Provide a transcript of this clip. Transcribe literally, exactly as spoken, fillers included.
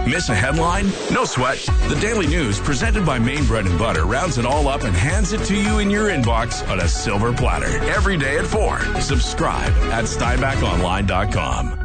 Miss a headline? No sweat. The Daily News, presented by Maine Bread and Butter, rounds it all up and hands it to you in your inbox on a silver platter every day at four. Subscribe at steinbach online dot com.